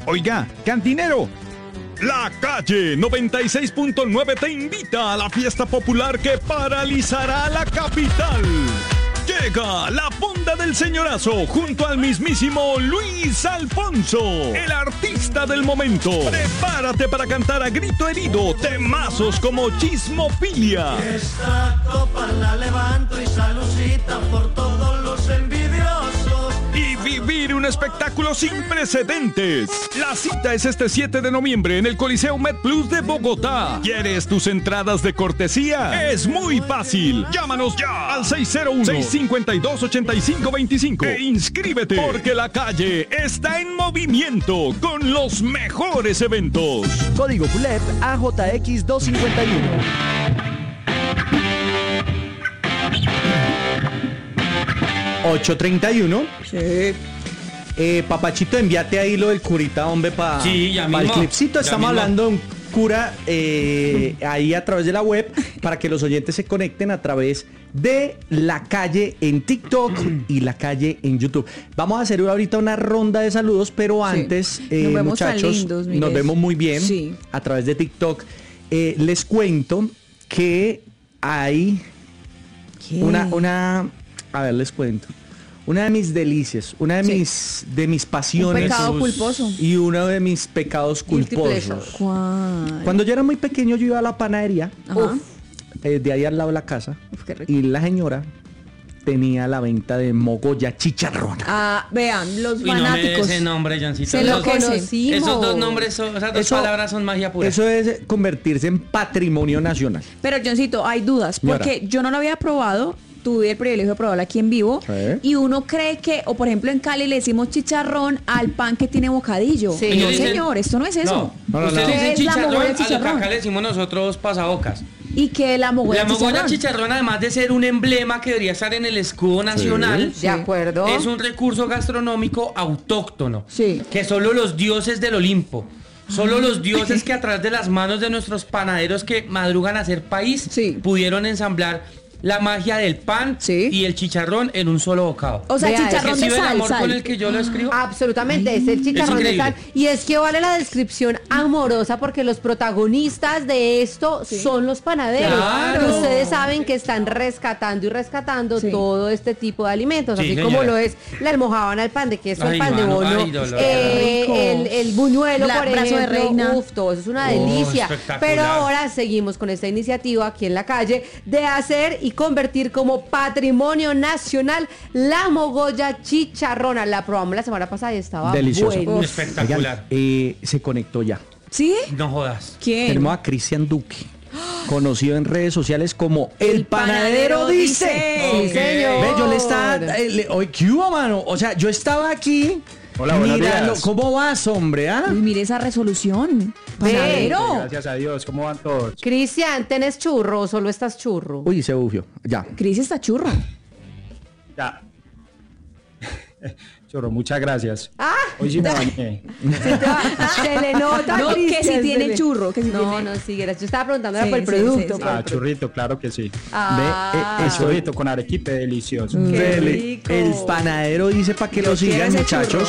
Oiga, cantinero. La Calle 96.9 te invita a la fiesta popular que paralizará la capital. Llega la Fonda del Señorazo junto al mismísimo Luis Alfonso, el artista del momento. Prepárate para cantar a grito herido temazos como Chismofilia. Esta copa la levanto y saludcita por todos los envidiosos. Y vivir un espectáculo sin precedentes. La cita es este 7 de noviembre en el Coliseo MedPlus de Bogotá. ¿Quieres tus entradas de cortesía? Es muy fácil. Llámanos ya al 601-652-8525 e inscríbete, porque La Calle está en movimiento con los mejores eventos. Código FULEP AJX 251. 8:31. Sí. Papachito, envíate ahí lo del curita, hombre, para el clipcito. Estamos hablando de un cura ahí a través de la web para que los oyentes se conecten a través de La Calle en TikTok y La Calle en YouTube. Vamos a hacer ahorita una ronda de saludos, pero antes, muchachos, lindos, nos vemos muy bien a través de TikTok. Les cuento que hay una a ver, les cuento. Una de mis delicias, una de mis pasiones. Un pecado culposo. Y uno de mis pecados culposos. Cuando yo era muy pequeño, yo iba a la panadería, de ahí al lado de la casa, y la señora tenía la venta de mogolla chicharrona. Vean, los fanáticos. No me dé ese nombre, Johncito. Se lo conocimos. Esos dos nombres, esas dos palabras son magia pura. Eso es convertirse en patrimonio nacional. Pero, Johncito, hay dudas, porque yo no lo había probado. Tuve el privilegio de probarlo aquí en vivo. Y uno cree que, o por ejemplo en Cali le decimos chicharrón al pan que tiene bocadillo. No, señor, esto no es eso. Ustedes dicen chicharrón, a lo que acá le decimos nosotros pasabocas. Y que la mogolla chicharrón, además de ser un emblema que debería estar en el escudo nacional, de acuerdo, es un recurso gastronómico autóctono, que solo los dioses del Olimpo, solo los dioses que a través de las manos de nuestros panaderos que madrugan a hacer país, pudieron ensamblar la magia del pan y el chicharrón en un solo bocado. O sea, chicharrón de sal. El amor con el que yo lo escribo. Absolutamente, es el chicharrón de sal. Y es que vale la descripción amorosa porque los protagonistas de esto son los panaderos. Claro. Ustedes saben que están rescatando todo este tipo de alimentos, así como lo es la almojábana, el pan de queso, el pan de bono, el buñuelo, por ejemplo. De reina. Todo eso es una delicia. Pero ahora seguimos con esta iniciativa aquí en La Calle de hacer y convertir como patrimonio nacional la mogolla chicharrona. La probamos la semana pasada y estaba deliciosa. Espectacular. Oigan, se conectó ya. ¿Sí? No jodas. ¿Quién? Tenemos a Cristian Duque, conocido en redes sociales como El Panadero Dice. Sí, señor. Ve, yo le estaba... ¿qué hubo, mano? O sea, yo estaba aquí... Hola, mirando. días. ¿Cómo vas, hombre? Uy, mire esa resolución. Panadero. Gracias a Dios. ¿Cómo van todos? Cristian, ¿tenés churro o solo estás churro? Uy, se bufió. Ya. Cris está churro. Ya. Churro, muchas gracias. Hoy sí me bañé. Se le nota. No, Cristian, que si tiene churro. Que si no, gracias. Yo estaba preguntando por el producto. Churrito, claro que sí. Churrito con arequipe delicioso. Qué rico. El Panadero Dice para que lo sigan, muchachos.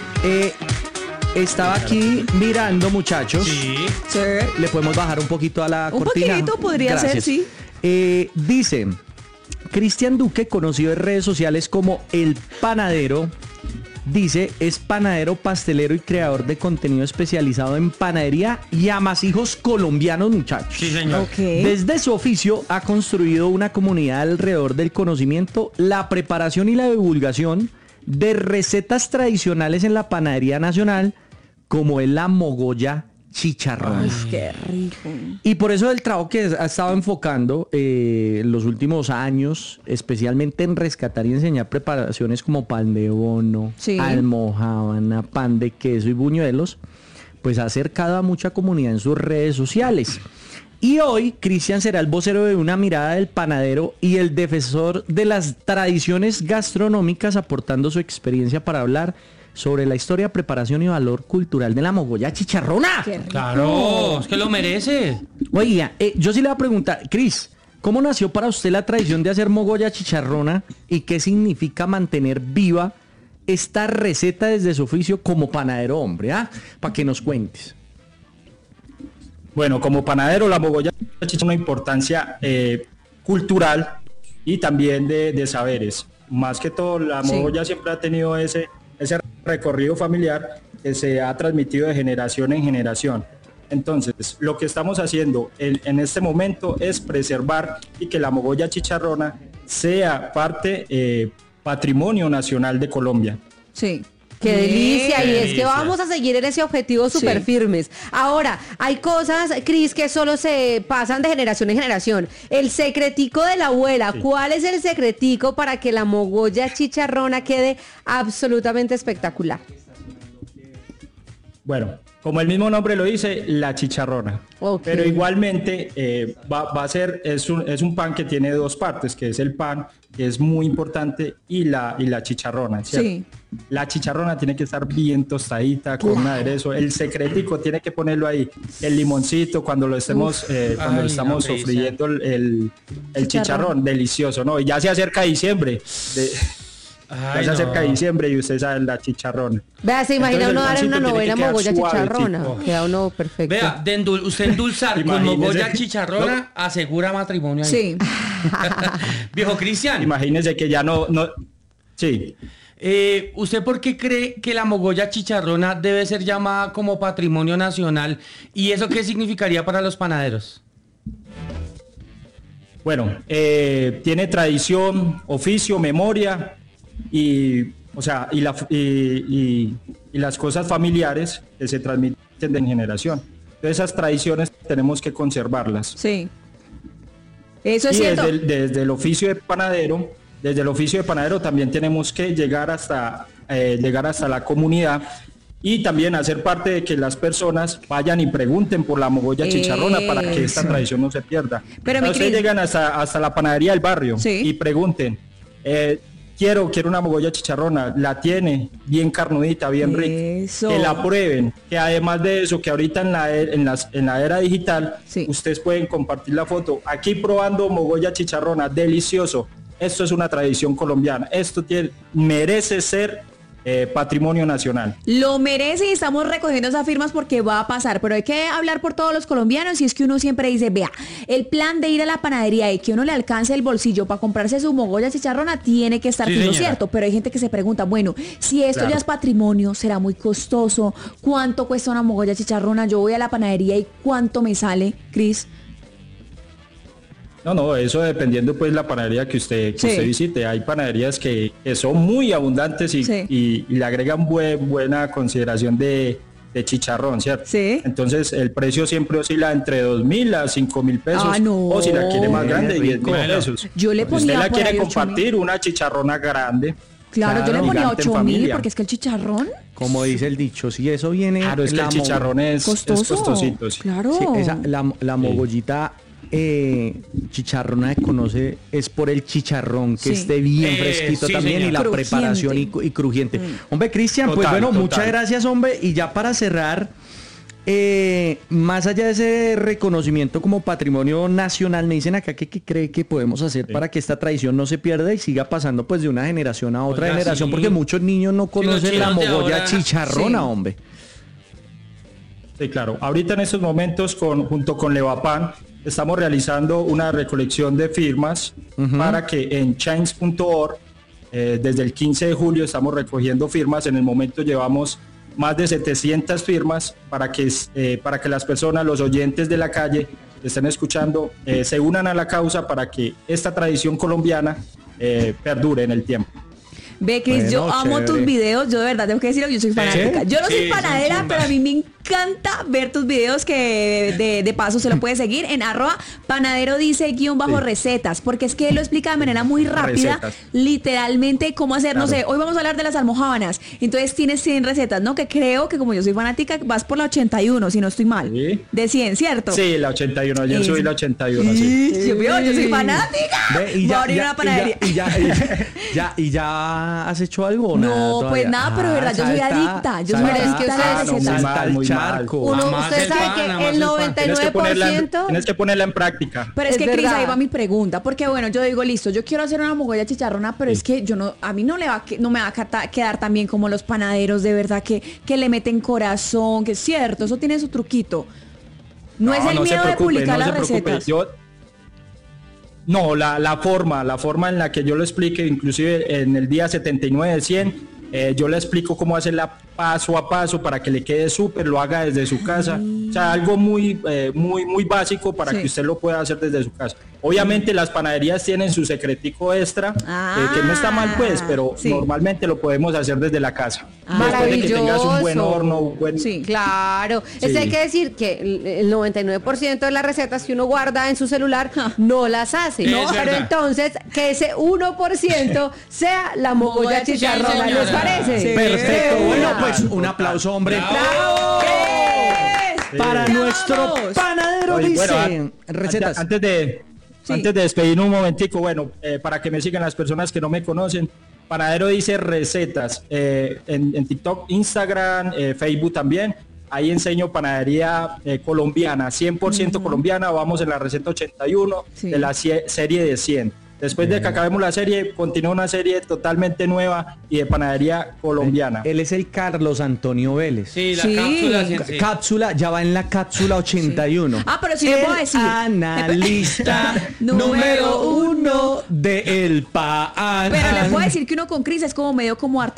Estaba aquí mirando, muchachos. Sí. Le podemos bajar un poquito a la cortina. Un poquito podría ser, sí. Dice Cristian Duque, conocido en redes sociales como El Panadero, dice, es panadero, pastelero y creador de contenido especializado en panadería y amasijos colombianos, muchachos. Sí, señor. Desde su oficio ha construido una comunidad alrededor del conocimiento, la preparación y la divulgación de recetas tradicionales en la panadería nacional, como es la mogolla chicharrón. Ay, qué rico. Y por eso el trabajo que ha estado enfocando los últimos años, especialmente en rescatar y enseñar preparaciones como pan de bono, almojábana, pan de queso y buñuelos, pues ha acercado a mucha comunidad en sus redes sociales. Y hoy Cristian será el vocero de una mirada del panadero y el defensor de las tradiciones gastronómicas, aportando su experiencia para hablar sobre la historia, preparación y valor cultural de la mogolla chicharrona. Claro, es que lo merece. Oiga, yo sí le voy a preguntar, Cris, ¿cómo nació para usted la tradición de hacer mogolla chicharrona y qué significa mantener viva esta receta desde su oficio como panadero hombre? Para que nos cuentes. Bueno, como panadero, la mogolla chicharrona tiene una importancia cultural y también de saberes. Más que todo, la mogolla siempre ha tenido ese recorrido familiar que se ha transmitido de generación en generación. Entonces, lo que estamos haciendo en este momento es preservar y que la mogolla chicharrona sea parte patrimonio nacional de Colombia. Sí. ¡Qué delicia! Y es que vamos a seguir en ese objetivo súper firmes. Ahora, hay cosas, Cris, que solo se pasan de generación en generación. El secretico de la abuela. ¿Cuál es el secretico para que la mogolla chicharrona quede absolutamente espectacular? Bueno, como el mismo nombre lo dice, la chicharrona. Okay. Pero igualmente va a ser, es un pan que tiene dos partes, que es el pan, que es muy importante, y la chicharrona, ¿cierto? Sí. La chicharrona tiene que estar bien tostadita, con un aderezo. El secretico tiene que ponerlo ahí. El limoncito cuando lo estemos, estamos sofriendo el chicharrón, delicioso, ¿no? Y ya se acerca diciembre. Ya se acerca diciembre y usted sabe la chicharrona. Vea, se imagina uno dar una novena mogolla chicharrona. Queda uno perfecto. Vea, usted endulzar con mogolla chicharrona asegura matrimonio ahí. Sí. Viejo Cristian. Imagínese que ya no. Sí. ¿Usted por qué cree que la mogolla chicharrona debe ser llamada como patrimonio nacional? ¿Y eso qué significaría para los panaderos? Bueno, tiene tradición, oficio, memoria y las cosas familiares que se transmiten de generación. Entonces esas tradiciones tenemos que conservarlas. Sí. Eso es cierto. Desde el oficio de panadero también tenemos que llegar hasta la comunidad y también hacer parte de que las personas vayan y pregunten por la mogolla chicharrona para que esta tradición no se pierda. Pero ustedes llegan hasta la panadería del barrio y pregunten, quiero una mogolla chicharrona, la tiene bien carnudita, bien rica, que la prueben, que además de eso, que ahorita en la era digital, ustedes pueden compartir la foto, aquí probando mogolla chicharrona, delicioso. Esto es una tradición colombiana. Esto merece ser patrimonio nacional. Lo merece y estamos recogiendo esas firmas porque va a pasar. Pero hay que hablar por todos los colombianos y es que uno siempre dice, vea, el plan de ir a la panadería y que uno le alcance el bolsillo para comprarse su mogolla chicharrona tiene que estar fijo, ¿cierto? Pero hay gente que se pregunta, bueno, si esto ya es patrimonio, será muy costoso. ¿Cuánto cuesta una mogolla chicharrona? Yo voy a la panadería y ¿cuánto me sale, Cris? No, eso dependiendo pues la panadería que usted visite. Hay panaderías que son muy abundantes y le agregan buena consideración de chicharrón, ¿cierto? Sí. Entonces el precio siempre oscila entre 2.000 a 5.000 pesos. O si la quiere más grande, 10.000 pesos. Yo le ponía si usted la quiere 8.000. Compartir, una chicharrona grande. Claro, yo le ponía 8.000 porque es que el chicharrón. Como dice el dicho, si eso viene. Claro, es que el chicharrón es costosito. Sí. Claro. Sí, la mogollita chicharrona se conoce es por el chicharrón que esté bien fresquito también, señor. Y la crujiente. preparación y crujiente. Hombre, Cristian, pues bueno, muchas gracias, hombre. Y ya para cerrar, más allá de ese reconocimiento como patrimonio nacional, me dicen acá que cree que podemos hacer para que esta tradición no se pierda y siga pasando pues de una generación a otra generación, porque muchos niños no conocen la mogolla chicharrona, hombre. Sí, claro. Ahorita en estos momentos, junto con Levapan, estamos realizando una recolección de firmas para que en change.org, desde el 15 de julio estamos recogiendo firmas. En el momento llevamos más de 700 firmas para que las personas, los oyentes de la calle que estén escuchando, se unan a la causa para que esta tradición colombiana perdure en el tiempo. Ve, Cris, yo amo tus videos, yo de verdad tengo que decirlo, yo soy fanática. Yo no soy panadera, pero a mí me encanta ver tus videos, que de paso se lo puede seguir en @panadero dice _recetas, porque es que él lo explica de manera muy rápida, literalmente cómo hacer, no sé, hoy vamos a hablar de las almojábanas, entonces tienes 100 recetas, ¿no? Que creo que como yo soy fanática, vas por la 81, si no estoy mal, de 100, ¿cierto? Sí, la 81, ayer subí la 81, sí. Yo soy fanática. Voy a abrir una panadería. Y ya has hecho algo? No, pues nada, pero de verdad, yo soy adicta. Yo soy adicta a las recetas. arco. Usted sabe que el 99%... Tienes que ponerla en práctica. Pero es que, Cris, ahí va mi pregunta. Porque, bueno, yo digo, listo, yo quiero hacer una mogolla chicharrona, pero es que a mí no me va a quedar tan bien como los panaderos, de verdad, que le meten corazón, que es cierto, eso tiene su truquito. No es el miedo de publicar las recetas. La forma en la que yo lo explique, inclusive en el día 79 de 100, yo le explico cómo hacerla paso a paso para que le quede súper, lo haga desde su casa. O sea, algo muy básico para que usted lo pueda hacer desde su casa. Obviamente las panaderías tienen su secretico extra, que no está mal pues, pero normalmente lo podemos hacer desde la casa. Después de que tengas un buen horno, claro. Es hay que decir que el 99% de las recetas que uno guarda en su celular no las hace. ¿No? Pero entonces, que ese 1% sea la mogolla chicharrona, ¿les parece? Sí. Perfecto. Bueno, pues un aplauso, hombre. ¡Bravo! Para nuestro panadero, dice recetas. Antes de despedirnos un momentico, para que me sigan las personas que no me conocen, Panadero dice recetas en TikTok, Instagram, Facebook también. Ahí enseño panadería colombiana, 100% colombiana. Vamos en la receta 81 de la serie de 100. Después de que acabemos la serie, continúa una serie totalmente nueva y de panadería colombiana. Él es el Carlos Antonio Vélez. Sí, la cápsula, ya va en la cápsula 81. Pero sí le puedo decir. Analista número 1 de El Pan. Pero le puedo decir que uno con Cris es como medio como harta